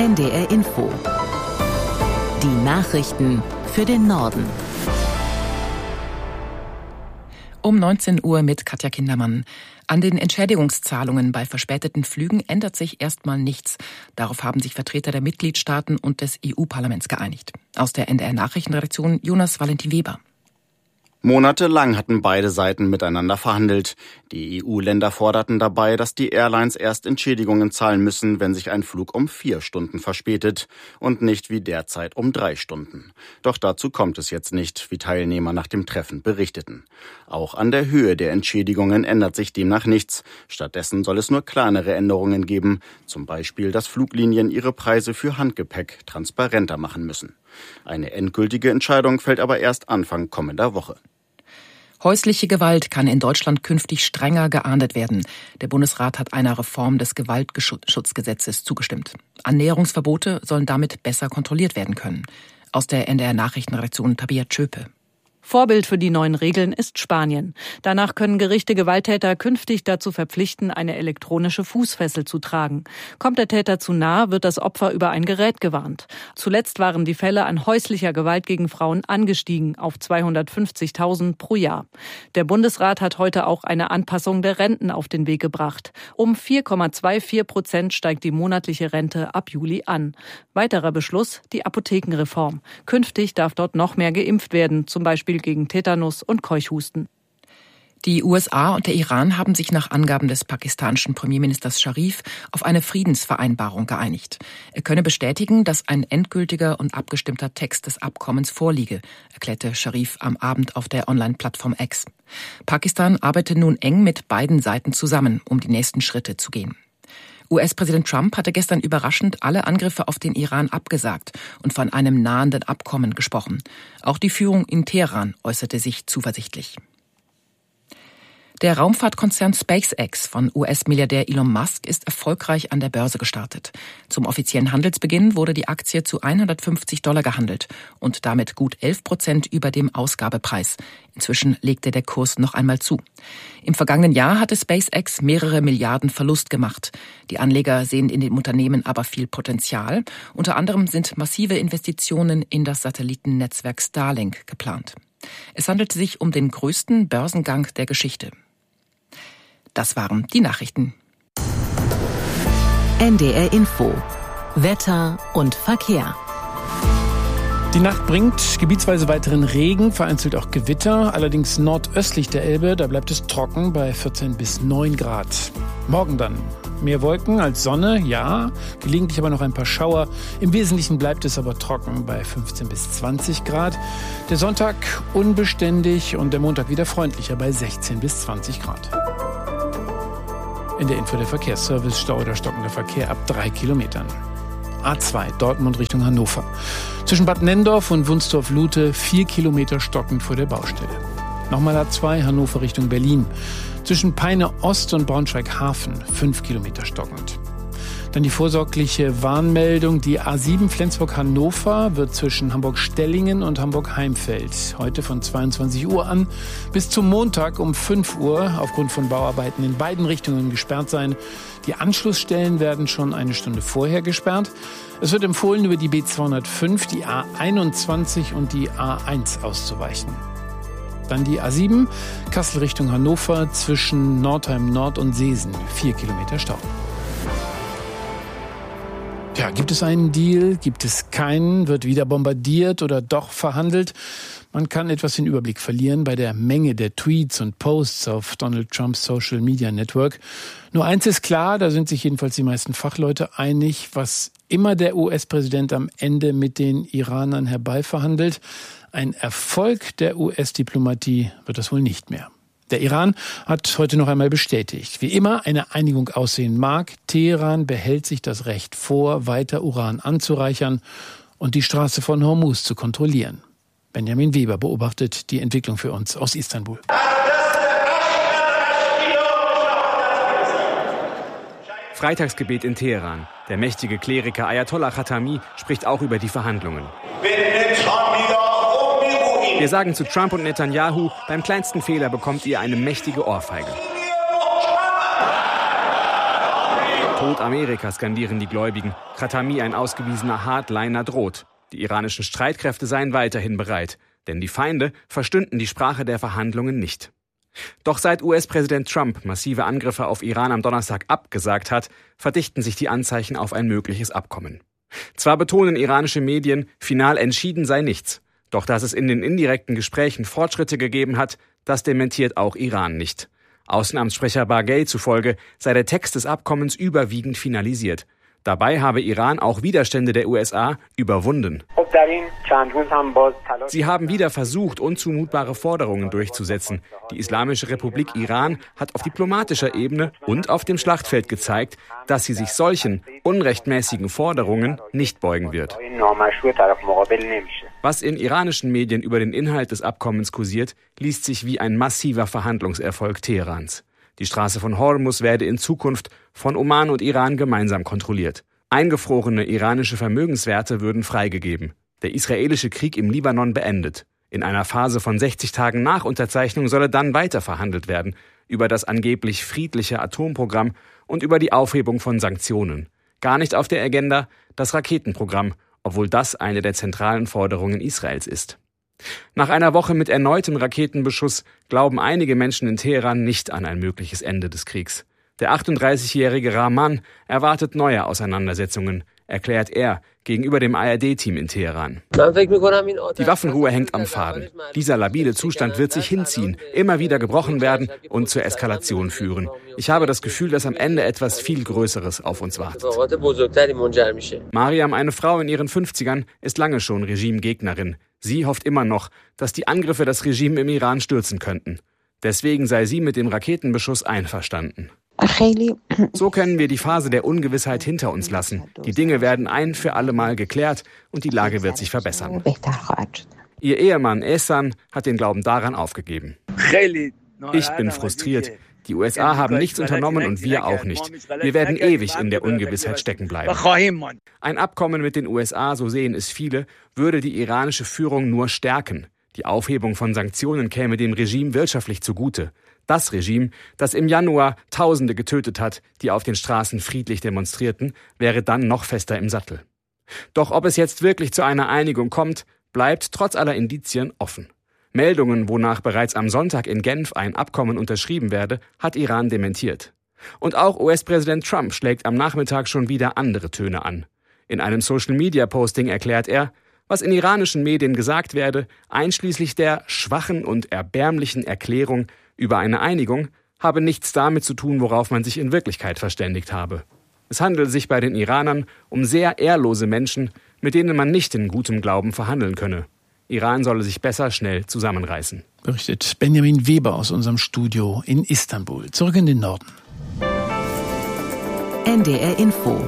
NDR Info. Die Nachrichten für den Norden. Um 19 Uhr mit Katja Kindermann. An den Entschädigungszahlungen bei verspäteten Flügen ändert sich erstmal nichts. Darauf haben sich Vertreter der Mitgliedstaaten und des EU-Parlaments geeinigt. Aus der NDR-Nachrichtenredaktion Jonas Valentin Weber. Monatelang hatten beide Seiten miteinander verhandelt. Die EU-Länder forderten dabei, dass die Airlines erst Entschädigungen zahlen müssen, wenn sich ein Flug um 4 Stunden verspätet und nicht wie derzeit um 3 Stunden. Doch dazu kommt es jetzt nicht, wie Teilnehmer nach dem Treffen berichteten. Auch an der Höhe der Entschädigungen ändert sich demnach nichts. Stattdessen soll es nur kleinere Änderungen geben, zum Beispiel, dass Fluglinien ihre Preise für Handgepäck transparenter machen müssen. Eine endgültige Entscheidung fällt aber erst Anfang kommender Woche. Häusliche Gewalt kann in Deutschland künftig strenger geahndet werden. Der Bundesrat hat einer Reform des Gewaltschutzgesetzes zugestimmt. Annäherungsverbote sollen damit besser kontrolliert werden können. Aus der NDR-Nachrichtenredaktion Tabea Tschöpe. Vorbild für die neuen Regeln ist Spanien. Danach können Gerichte Gewalttäter künftig dazu verpflichten, eine elektronische Fußfessel zu tragen. Kommt der Täter zu nah, wird das Opfer über ein Gerät gewarnt. Zuletzt waren die Fälle an häuslicher Gewalt gegen Frauen angestiegen auf 250.000 pro Jahr. Der Bundesrat hat heute auch eine Anpassung der Renten auf den Weg gebracht. Um 4,24% steigt die monatliche Rente ab Juli an. Weiterer Beschluss, die Apothekenreform. Künftig darf dort noch mehr geimpft werden, zum Beispiel gegen Tetanus und Keuchhusten. Die USA und der Iran haben sich nach Angaben des pakistanischen Premierministers Scharif auf eine Friedensvereinbarung geeinigt. Er könne bestätigen, dass ein endgültiger und abgestimmter Text des Abkommens vorliege, erklärte Scharif am Abend auf der Online-Plattform X. Pakistan arbeite nun eng mit beiden Seiten zusammen, um die nächsten Schritte zu gehen. US-Präsident Trump hatte gestern überraschend alle Angriffe auf den Iran abgesagt und von einem nahenden Abkommen gesprochen. Auch die Führung in Teheran äußerte sich zuversichtlich. Der Raumfahrtkonzern SpaceX von US-Milliardär Elon Musk ist erfolgreich an der Börse gestartet. Zum offiziellen Handelsbeginn wurde die Aktie zu $150 gehandelt und damit gut 11% über dem Ausgabepreis. Inzwischen legte der Kurs noch einmal zu. Im vergangenen Jahr hatte SpaceX mehrere Milliarden Verlust gemacht. Die Anleger sehen in dem Unternehmen aber viel Potenzial. Unter anderem sind massive Investitionen in das Satellitennetzwerk Starlink geplant. Es handelte sich um den größten Börsengang der Geschichte. Das waren die Nachrichten. NDR Info. Wetter und Verkehr. Die Nacht bringt gebietsweise weiteren Regen, vereinzelt auch Gewitter. Allerdings nordöstlich der Elbe, da bleibt es trocken bei 14 bis 9 Grad. Morgen dann mehr Wolken als Sonne, ja, gelegentlich aber noch ein paar Schauer. Im Wesentlichen bleibt es aber trocken bei 15 bis 20 Grad. Der Sonntag unbeständig und der Montag wieder freundlicher bei 16 bis 20 Grad. In der Info der Verkehrsservice, Stau oder stockender Verkehr ab 3 Kilometern. A2 Dortmund Richtung Hannover. Zwischen Bad Nenndorf und Wunstorf-Lute 4 Kilometer stockend vor der Baustelle. Nochmal A2 Hannover Richtung Berlin. Zwischen Peine Ost und Braunschweig-Hafen 5 Kilometer stockend. Dann die vorsorgliche Warnmeldung. Die A7 Flensburg-Hannover wird zwischen Hamburg-Stellingen und Hamburg-Heimfeld heute von 22 Uhr an bis zum Montag um 5 Uhr aufgrund von Bauarbeiten in beiden Richtungen gesperrt sein. Die Anschlussstellen werden schon eine Stunde vorher gesperrt. Es wird empfohlen, über die B205, die A21 und die A1 auszuweichen. Dann die A7 Kassel Richtung Hannover zwischen Nordheim Nord und Seesen 4 Kilometer Stau. Ja, gibt es einen Deal? Gibt es keinen? Wird wieder bombardiert oder doch verhandelt? Man kann etwas den Überblick verlieren bei der Menge der Tweets und Posts auf Donald Trumps Social Media Network. Nur eins ist klar, da sind sich jedenfalls die meisten Fachleute einig, was immer der US-Präsident am Ende mit den Iranern herbeiverhandelt. Ein Erfolg der US-Diplomatie wird das wohl nicht mehr. Der Iran hat heute noch einmal bestätigt, wie immer eine Einigung aussehen mag, Teheran behält sich das Recht vor, weiter Uran anzureichern und die Straße von Hormuz zu kontrollieren. Benjamin Weber beobachtet die Entwicklung für uns aus Istanbul. Freitagsgebet in Teheran. Der mächtige Kleriker Ayatollah Khatami spricht auch über die Verhandlungen. Wir sagen zu Trump und Netanyahu, beim kleinsten Fehler bekommt ihr eine mächtige Ohrfeige. Tod Amerika, skandieren die Gläubigen. Khatami, ein ausgewiesener Hardliner, droht. Die iranischen Streitkräfte seien weiterhin bereit. Denn die Feinde verstünden die Sprache der Verhandlungen nicht. Doch seit US-Präsident Trump massive Angriffe auf Iran am Donnerstag abgesagt hat, verdichten sich die Anzeichen auf ein mögliches Abkommen. Zwar betonen iranische Medien, final entschieden sei nichts. Doch dass es in den indirekten Gesprächen Fortschritte gegeben hat, das dementiert auch Iran nicht. Außenamtssprecher Baghei zufolge sei der Text des Abkommens überwiegend finalisiert. Dabei habe Iran auch Widerstände der USA überwunden. Sie haben wieder versucht, unzumutbare Forderungen durchzusetzen. Die Islamische Republik Iran hat auf diplomatischer Ebene und auf dem Schlachtfeld gezeigt, dass sie sich solchen unrechtmäßigen Forderungen nicht beugen wird. Was in iranischen Medien über den Inhalt des Abkommens kursiert, liest sich wie ein massiver Verhandlungserfolg Teherans. Die Straße von Hormuz werde in Zukunft von Oman und Iran gemeinsam kontrolliert. Eingefrorene iranische Vermögenswerte würden freigegeben. Der israelische Krieg im Libanon beendet. In einer Phase von 60 Tagen nach Unterzeichnung solle dann weiter verhandelt werden über das angeblich friedliche Atomprogramm und über die Aufhebung von Sanktionen. Gar nicht auf der Agenda das Raketenprogramm, obwohl das eine der zentralen Forderungen Israels ist. Nach einer Woche mit erneutem Raketenbeschuss glauben einige Menschen in Teheran nicht an ein mögliches Ende des Kriegs. Der 38-jährige Rahman erwartet neue Auseinandersetzungen, erklärt er gegenüber dem ARD-Team in Teheran. Die Waffenruhe hängt am Faden. Dieser labile Zustand wird sich hinziehen, immer wieder gebrochen werden und zur Eskalation führen. Ich habe das Gefühl, dass am Ende etwas viel Größeres auf uns wartet. Mariam, eine Frau in ihren 50ern, ist lange schon Regimegegnerin. Sie hofft immer noch, dass die Angriffe das Regime im Iran stürzen könnten. Deswegen sei sie mit dem Raketenbeschuss einverstanden. So können wir die Phase der Ungewissheit hinter uns lassen. Die Dinge werden ein für alle Mal geklärt und die Lage wird sich verbessern. Ihr Ehemann Ehsan hat den Glauben daran aufgegeben. Ich bin frustriert. Die USA haben nichts unternommen und wir auch nicht. Wir werden ewig in der Ungewissheit stecken bleiben. Ein Abkommen mit den USA, so sehen es viele, würde die iranische Führung nur stärken. Die Aufhebung von Sanktionen käme dem Regime wirtschaftlich zugute. Das Regime, das im Januar Tausende getötet hat, die auf den Straßen friedlich demonstrierten, wäre dann noch fester im Sattel. Doch ob es jetzt wirklich zu einer Einigung kommt, bleibt trotz aller Indizien offen. Meldungen, wonach bereits am Sonntag in Genf ein Abkommen unterschrieben werde, hat Iran dementiert. Und auch US-Präsident Trump schlägt am Nachmittag schon wieder andere Töne an. In einem Social-Media-Posting erklärt er, was in iranischen Medien gesagt werde, einschließlich der schwachen und erbärmlichen Erklärung über eine Einigung, habe nichts damit zu tun, worauf man sich in Wirklichkeit verständigt habe. Es handelt sich bei den Iranern um sehr ehrlose Menschen, mit denen man nicht in gutem Glauben verhandeln könne. Iran solle sich besser schnell zusammenreißen. Berichtet Benjamin Weber aus unserem Studio in Istanbul. Zurück in den Norden. NDR Info.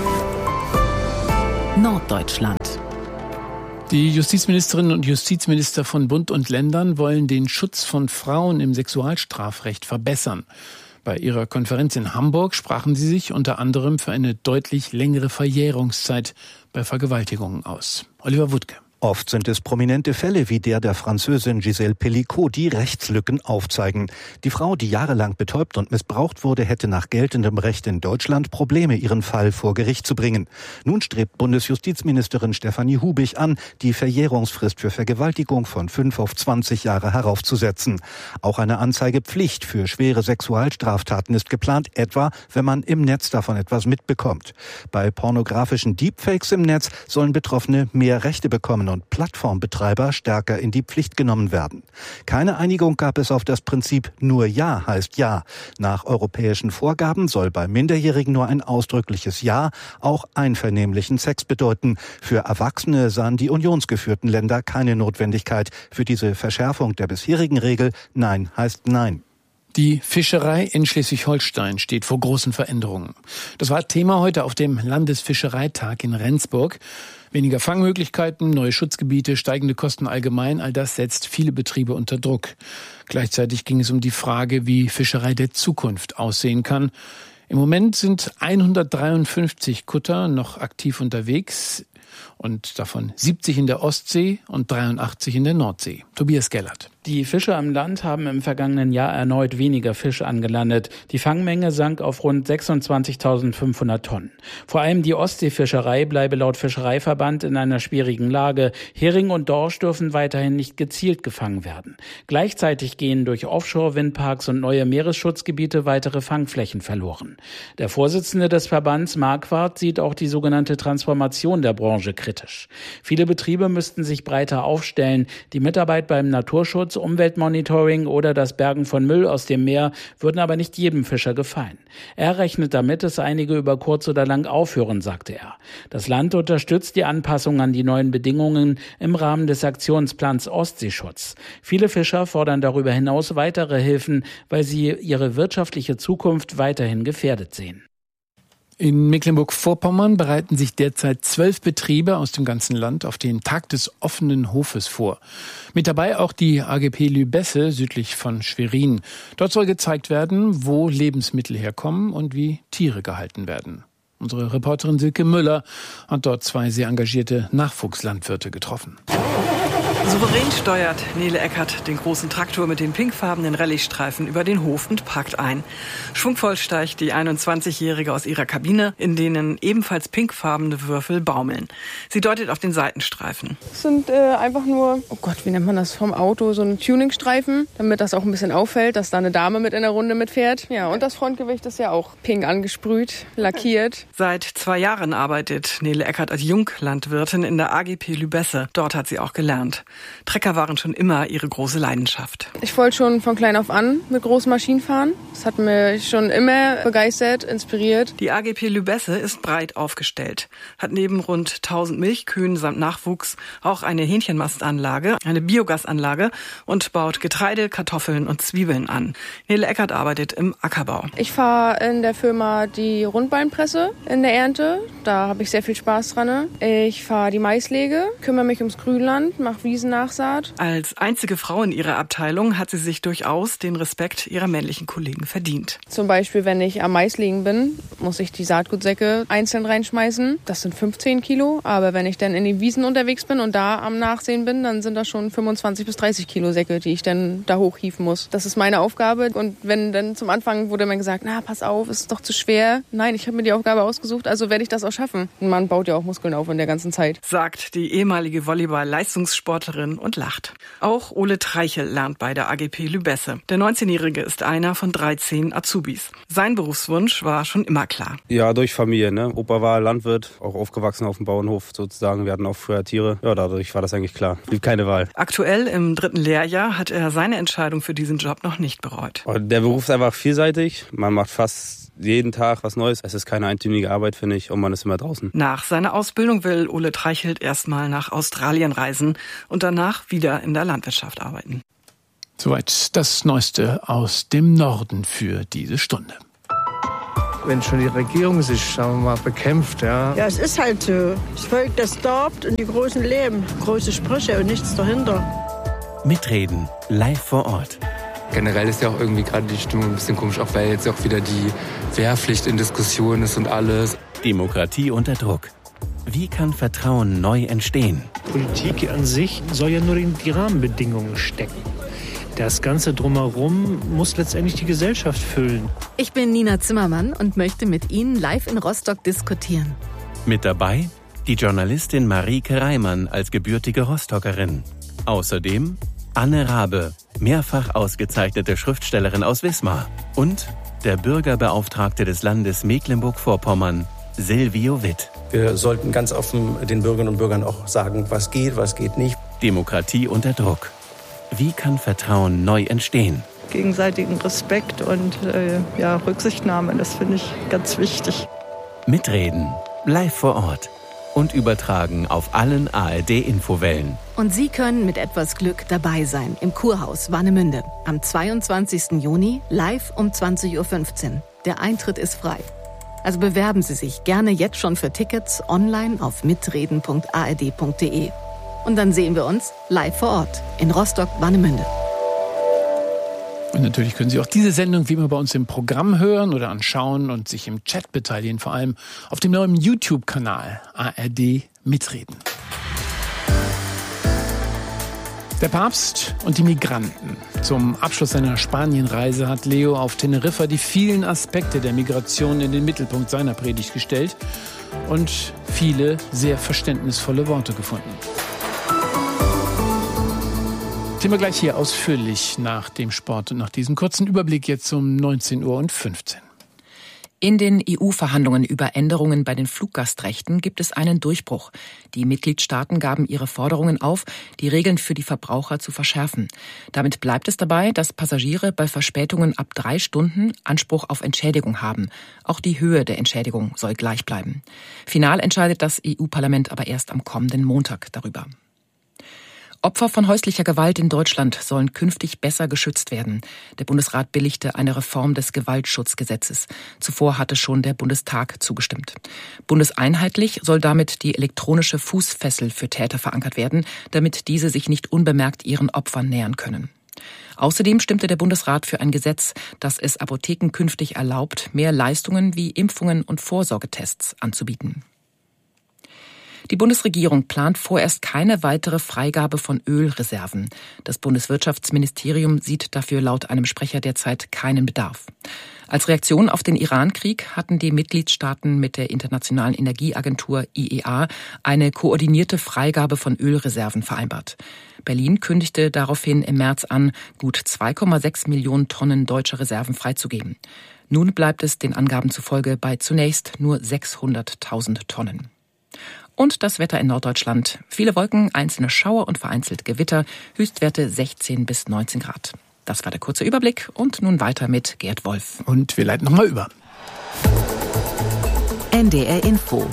Norddeutschland. Die Justizministerinnen und Justizminister von Bund und Ländern wollen den Schutz von Frauen im Sexualstrafrecht verbessern. Bei ihrer Konferenz in Hamburg sprachen sie sich unter anderem für eine deutlich längere Verjährungszeit bei Vergewaltigungen aus. Oliver Wuttke. Oft sind es prominente Fälle wie der Französin Gisèle Pelicot, die Rechtslücken aufzeigen. Die Frau, die jahrelang betäubt und missbraucht wurde, hätte nach geltendem Recht in Deutschland Probleme, ihren Fall vor Gericht zu bringen. Nun strebt Bundesjustizministerin Stefanie Hubig an, die Verjährungsfrist für Vergewaltigung von 5 auf 20 Jahre heraufzusetzen. Auch eine Anzeigepflicht für schwere Sexualstraftaten ist geplant, etwa wenn man im Netz davon etwas mitbekommt. Bei pornografischen Deepfakes im Netz sollen Betroffene mehr Rechte bekommen und Plattformbetreiber stärker in die Pflicht genommen werden. Keine Einigung gab es auf das Prinzip nur Ja heißt Ja. Nach europäischen Vorgaben soll bei Minderjährigen nur ein ausdrückliches Ja auch einvernehmlichen Sex bedeuten. Für Erwachsene sahen die unionsgeführten Länder keine Notwendigkeit für diese Verschärfung der bisherigen Regel. Nein heißt Nein. Die Fischerei in Schleswig-Holstein steht vor großen Veränderungen. Das war Thema heute auf dem Landesfischereitag in Rendsburg. Weniger Fangmöglichkeiten, neue Schutzgebiete, steigende Kosten allgemein, all das setzt viele Betriebe unter Druck. Gleichzeitig ging es um die Frage, wie Fischerei der Zukunft aussehen kann. Im Moment sind 153 Kutter noch aktiv unterwegs und davon 70 in der Ostsee und 83 in der Nordsee. Tobias Gellert. Die Fischer am Land haben im vergangenen Jahr erneut weniger Fisch angelandet. Die Fangmenge sank auf rund 26.500 Tonnen. Vor allem die Ostseefischerei bleibe laut Fischereiverband in einer schwierigen Lage. Hering und Dorsch dürfen weiterhin nicht gezielt gefangen werden. Gleichzeitig gehen durch Offshore-Windparks und neue Meeresschutzgebiete weitere Fangflächen verloren. Der Vorsitzende des Verbands, Marquardt, sieht auch die sogenannte Transformation der Branche kritisch. Viele Betriebe müssten sich breiter aufstellen. Die Mitarbeit beim Naturschutz, Umweltmonitoring oder das Bergen von Müll aus dem Meer würden aber nicht jedem Fischer gefallen. Er rechnet damit, dass einige über kurz oder lang aufhören, sagte er. Das Land unterstützt die Anpassung an die neuen Bedingungen im Rahmen des Aktionsplans Ostseeschutz. Viele Fischer fordern darüber hinaus weitere Hilfen, weil sie ihre wirtschaftliche Zukunft weiterhin gefährdet sehen. In Mecklenburg-Vorpommern bereiten sich derzeit 12 Betriebe aus dem ganzen Land auf den Tag des offenen Hofes vor. Mit dabei auch die AGP Lübesse südlich von Schwerin. Dort soll gezeigt werden, wo Lebensmittel herkommen und wie Tiere gehalten werden. Unsere Reporterin Silke Müller hat dort 2 sehr engagierte Nachwuchslandwirte getroffen. Souverän steuert Nele Eckert den großen Traktor mit den pinkfarbenen Rallye-Streifen über den Hof und parkt ein. Schwungvoll steigt die 21-Jährige aus ihrer Kabine, in denen ebenfalls pinkfarbene Würfel baumeln. Sie deutet auf den Seitenstreifen. Das sind einfach nur, oh Gott, wie nennt man das vom Auto, so ein Tuningstreifen, damit das auch ein bisschen auffällt, dass da eine Dame mit in der Runde mitfährt. Ja, und das Frontgewicht ist ja auch pink angesprüht, lackiert. Seit 2 Jahren arbeitet Nele Eckert als Junglandwirtin in der AGP Lübesse. Dort hat sie auch gelernt. Trecker waren schon immer ihre große Leidenschaft. Ich wollte schon von klein auf an mit großen Maschinen fahren. Das hat mich schon immer begeistert, inspiriert. Die AGP Lübesse ist breit aufgestellt, hat neben rund 1000 Milchkühen samt Nachwuchs auch eine Hähnchenmastanlage, eine Biogasanlage und baut Getreide, Kartoffeln und Zwiebeln an. Nele Eckert arbeitet im Ackerbau. Ich fahre in der Firma die Rundbeinpresse in der Ernte. Da habe ich sehr viel Spaß dran. Ich fahre die Maislege, kümmere mich ums Grünland, mache Wiesennachsaat. Als einzige Frau in ihrer Abteilung hat sie sich durchaus den Respekt ihrer männlichen Kollegen verdient. Zum Beispiel, wenn ich am Maislegen bin, muss ich die Saatgutsäcke einzeln reinschmeißen. Das sind 15 Kilo. Aber wenn ich dann in den Wiesen unterwegs bin und da am Nachsehen bin, dann sind das schon 25 bis 30 Kilo Säcke, die ich dann da hochhieven muss. Das ist meine Aufgabe. Und wenn dann zum Anfang wurde mir gesagt, na, pass auf, ist doch zu schwer. Nein, ich habe mir die Aufgabe ausgesucht, also werde ich das auch schaffen. Ein Mann baut ja auch Muskeln auf in der ganzen Zeit. Sagt die ehemalige Volleyball-Leistungssportlerin und lacht. Auch Ole Treichel lernt bei der AGP Lübesse. Der 19-Jährige ist einer von 13 Azubis. Sein Berufswunsch war schon immer klar. Ja, durch Familie, ne? Opa war Landwirt, auch aufgewachsen auf dem Bauernhof sozusagen. Wir hatten auch früher Tiere. Ja, dadurch war das eigentlich klar. Blieb keine Wahl. Aktuell im 3. Lehrjahr hat er seine Entscheidung für diesen Job noch nicht bereut. Der Beruf ist einfach vielseitig. Man macht fast jeden Tag was Neues. Es ist keine eintönige Arbeit, finde ich, und man ist immer draußen. Nach seiner Ausbildung will Ole Treichelt erstmal nach Australien reisen und danach wieder in der Landwirtschaft arbeiten. Soweit das Neueste aus dem Norden für diese Stunde. Wenn schon die Regierung sich, sagen wir mal, bekämpft, ja. Ja, es ist halt so. Das Volk, das darbt und die Großen leben. Große Sprüche und nichts dahinter. Mitreden, live vor Ort. Generell ist ja auch irgendwie gerade die Stimmung ein bisschen komisch, auch weil jetzt auch wieder die Wehrpflicht in Diskussion ist und alles. Demokratie unter Druck. Wie kann Vertrauen neu entstehen? Politik an sich soll ja nur in die Rahmenbedingungen stecken. Das Ganze drumherum muss letztendlich die Gesellschaft füllen. Ich bin Nina Zimmermann und möchte mit Ihnen live in Rostock diskutieren. Mit dabei die Journalistin Marieke Reimann als gebürtige Rostockerin. Außerdem Anne Rabe, mehrfach ausgezeichnete Schriftstellerin aus Wismar. Und der Bürgerbeauftragte des Landes Mecklenburg-Vorpommern, Silvio Witt. Wir sollten ganz offen den Bürgerinnen und Bürgern auch sagen, was geht nicht. Demokratie unter Druck. Wie kann Vertrauen neu entstehen? Gegenseitigen Respekt und Rücksichtnahme, das finde ich ganz wichtig. Mitreden, live vor Ort und übertragen auf allen ARD-Infowellen. Und Sie können mit etwas Glück dabei sein im Kurhaus Warnemünde am 22. Juni live um 20.15 Uhr. Der Eintritt ist frei. Also bewerben Sie sich gerne jetzt schon für Tickets online auf mitreden.ard.de. Und dann sehen wir uns live vor Ort in Rostock-Warnemünde. Und natürlich können Sie auch diese Sendung wie immer bei uns im Programm hören oder anschauen und sich im Chat beteiligen, vor allem auf dem neuen YouTube-Kanal ARD Mitreden. Der Papst und die Migranten. Zum Abschluss seiner Spanienreise hat Leo auf Teneriffa die vielen Aspekte der Migration in den Mittelpunkt seiner Predigt gestellt und viele sehr verständnisvolle Worte gefunden. Thema gleich hier ausführlich nach dem Sport und nach diesem kurzen Überblick jetzt um 19:15 Uhr. In den EU-Verhandlungen über Änderungen bei den Fluggastrechten gibt es einen Durchbruch. Die Mitgliedstaaten gaben ihre Forderungen auf, die Regeln für die Verbraucher zu verschärfen. Damit bleibt es dabei, dass Passagiere bei Verspätungen ab 3 Stunden Anspruch auf Entschädigung haben. Auch die Höhe der Entschädigung soll gleich bleiben. Final entscheidet das EU-Parlament aber erst am kommenden Montag darüber. Opfer von häuslicher Gewalt in Deutschland sollen künftig besser geschützt werden. Der Bundesrat billigte eine Reform des Gewaltschutzgesetzes. Zuvor hatte schon der Bundestag zugestimmt. Bundeseinheitlich soll damit die elektronische Fußfessel für Täter verankert werden, damit diese sich nicht unbemerkt ihren Opfern nähern können. Außerdem stimmte der Bundesrat für ein Gesetz, das es Apotheken künftig erlaubt, mehr Leistungen wie Impfungen und Vorsorgetests anzubieten. Die Bundesregierung plant vorerst keine weitere Freigabe von Ölreserven. Das Bundeswirtschaftsministerium sieht dafür laut einem Sprecher derzeit keinen Bedarf. Als Reaktion auf den Irankrieg hatten die Mitgliedstaaten mit der Internationalen Energieagentur IEA eine koordinierte Freigabe von Ölreserven vereinbart. Berlin kündigte daraufhin im März an, gut 2,6 Millionen Tonnen deutsche Reserven freizugeben. Nun bleibt es den Angaben zufolge bei zunächst nur 600.000 Tonnen. Und das Wetter in Norddeutschland. Viele Wolken, einzelne Schauer und vereinzelt Gewitter. Höchstwerte 16 bis 19 Grad. Das war der kurze Überblick. Und nun weiter mit Gerd Wolf. Und wir leiten nochmal über. NDR Info.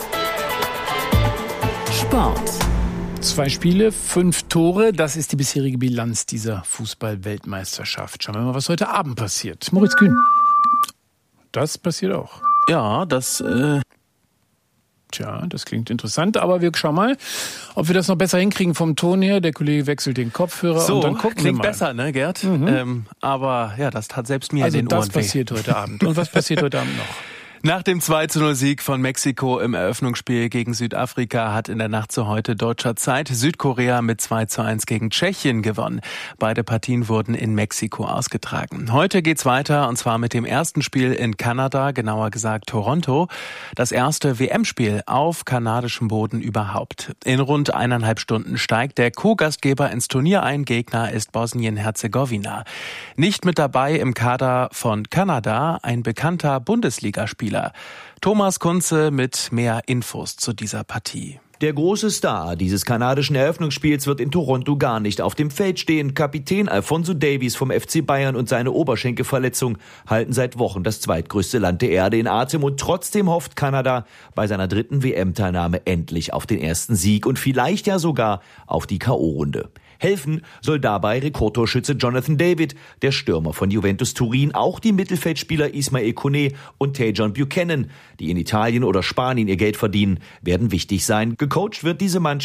Sport. 2 Spiele, 5 Tore. Das ist die bisherige Bilanz dieser Fußball-Weltmeisterschaft. Schauen wir mal, was heute Abend passiert. Moritz Kühn. Das passiert auch. Ja, das Tja, das klingt interessant, aber wir schauen mal, ob wir das noch besser hinkriegen vom Ton her. Der Kollege wechselt den Kopfhörer so, und dann gucken wir mal. Klingt besser, ne, Gerd? Aber ja, das tat selbst mir also den Ohren weh. Das passiert heute Abend. Und was passiert heute Abend noch? Nach dem 2:0-Sieg von Mexiko im Eröffnungsspiel gegen Südafrika hat in der Nacht zu heute deutscher Zeit Südkorea mit 2:1 gegen Tschechien gewonnen. Beide Partien wurden in Mexiko ausgetragen. Heute geht's weiter und zwar mit dem ersten Spiel in Kanada, genauer gesagt Toronto. Das erste WM-Spiel auf kanadischem Boden überhaupt. In rund 1,5 Stunden steigt der Co-Gastgeber ins Turnier ein. Gegner ist Bosnien-Herzegowina. Nicht mit dabei im Kader von Kanada ein bekannter Bundesligaspieler. Thomas Kunze mit mehr Infos zu dieser Partie. Der große Star dieses kanadischen Eröffnungsspiels wird in Toronto gar nicht auf dem Feld stehen. Kapitän Alphonso Davies vom FC Bayern und seine Oberschenkelverletzung halten seit Wochen das zweitgrößte Land der Erde in Atem. Und trotzdem hofft Kanada bei seiner 3. WM-Teilnahme endlich auf den ersten Sieg und vielleicht ja sogar auf die K.O.-Runde. Helfen soll dabei Rekordtorschütze Jonathan David, der Stürmer von Juventus Turin, auch die Mittelfeldspieler Ismail Koné und Tajon Buchanan, die in Italien oder Spanien ihr Geld verdienen, werden wichtig sein. Gecoacht wird diese Mannschaft